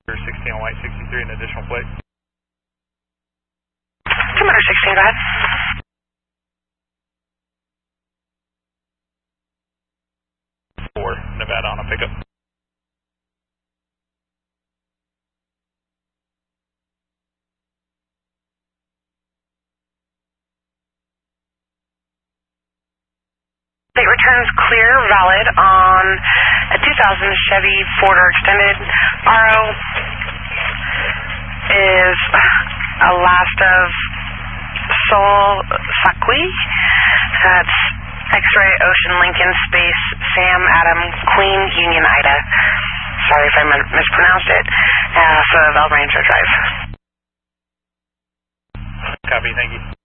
16 on white 63, an additional plate. Commander 16, go ahead. Nevada on a pickup. Plate returns clear, valid on a 2000 Chevy 4-door extended. RO is a last of Sol Sakwi. That's X-Ray Ocean Lincoln Space Sam Adam Queen Union Ida. Sorry if I mispronounced it. For Val Rancho Drive. Copy, thank you.